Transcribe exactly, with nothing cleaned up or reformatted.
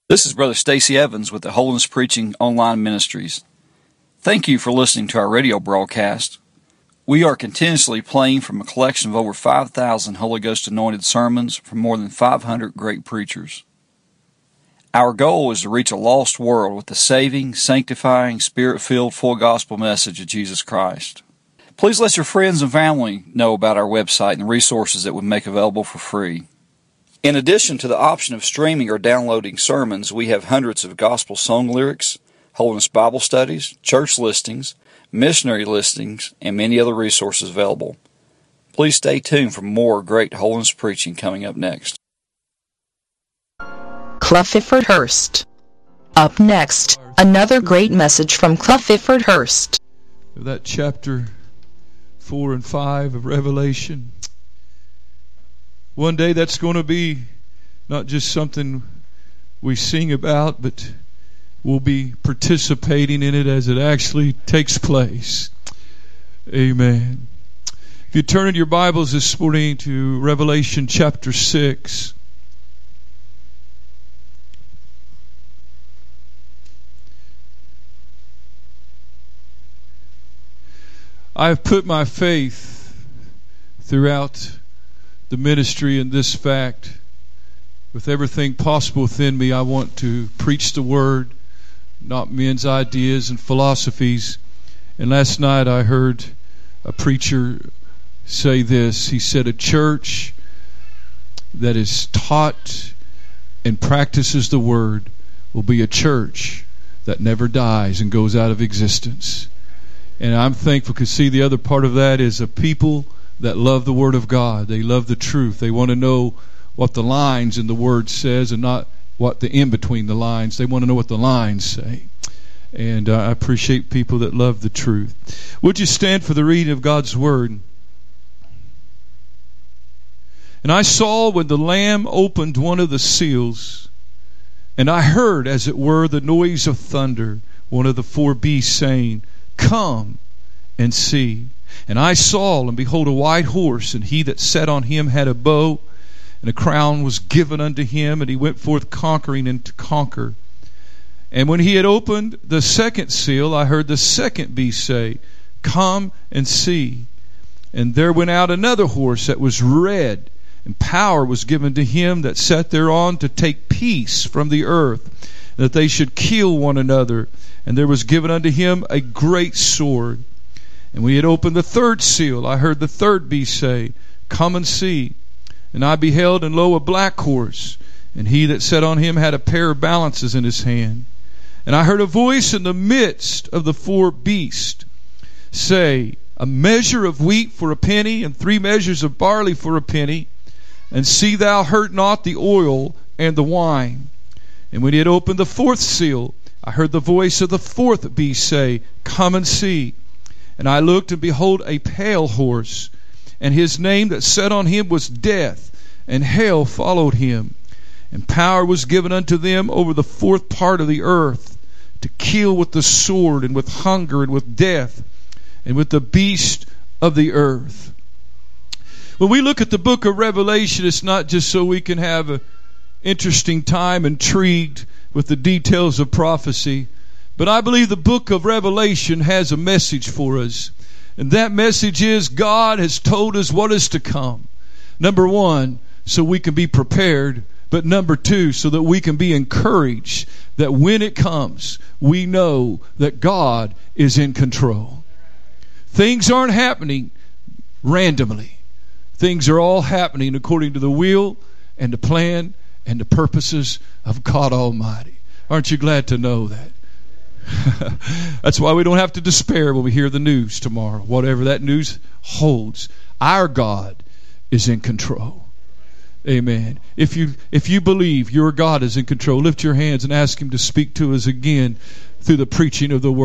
This is Brother Stacy Evans with the Holiness Preaching Online Ministries. Thank you for listening to our radio broadcast. We are continuously playing from a collection of over five thousand Holy Ghost anointed sermons from more than five hundred great preachers. Our goal is to reach a lost world with the saving, sanctifying, spirit-filled, full gospel message of Jesus Christ. Please let your friends and family know about our website and the resources that we make available for free. In addition to the option of streaming or downloading sermons, we have hundreds of gospel song lyrics, Holiness Bible studies, church listings, missionary listings, and many other resources available. Please stay tuned for more great holiness preaching coming up next. Clefford Hurst. Up next, another great message from Clefford Hurst. That chapter four and five of Revelation. One day that's going to be not just something we sing about, but we'll be participating in it as it actually takes place. Amen. If you turn in your Bibles this morning to Revelation chapter six. I have put my faith throughout the ministry in this fact. With everything possible within me, I want to preach the Word, not men's ideas and philosophies. And last night I heard a preacher say this. He said, a church that is taught and practices the Word will be a church that never dies and goes out of existence. And I'm thankful because, see, the other part of that is a people that love the Word of God. They love the truth. They want to know what the lines in the Word says and not what the in between the lines. They want to know what the lines say. And uh, I appreciate people that love the truth. Would you stand for the reading of God's Word? And I saw when the Lamb opened one of the seals, and I heard, as it were, the noise of thunder, one of the four beasts saying, "Come and see." And I saw, and behold, a white horse, and he that sat on him had a bow, and a crown was given unto him, and he went forth conquering and to conquer. And when he had opened the second seal, I heard the second beast say, "Come and see." And there went out another horse that was red, and power was given to him that sat thereon to take peace from the earth, that they should kill one another. And there was given unto him a great sword. And when he had opened the third seal, I heard the third beast say, "Come and see." And I beheld, and lo, a black horse, and he that sat on him had a pair of balances in his hand. And I heard a voice in the midst of the four beasts say, "A measure of wheat for a penny, and three measures of barley for a penny, and see thou hurt not the oil and the wine." And when he had opened the fourth seal, I heard the voice of the fourth beast say, "Come and see." And I looked, and behold, a pale horse, and his name that sat on him was Death, and hell followed him. And power was given unto them over the fourth part of the earth, to kill with the sword, and with hunger, and with death, and with the beast of the earth. When we look at the book of Revelation, it's not just so we can have an interesting time, intrigued with the details of prophecy. But I believe the book of Revelation has a message for us. And that message is God has told us what is to come. Number one, so we can be prepared. But number two, so that we can be encouraged that when it comes, we know that God is in control. Things aren't happening randomly. Things are all happening according to the will and the plan and the purposes of God Almighty. Aren't you glad to know that? That's why we don't have to despair when we hear the news tomorrow. Whatever that news holds, our God is in control. Amen. If you if you believe your God is in control, lift your hands and ask Him to speak to us again through the preaching of the Word.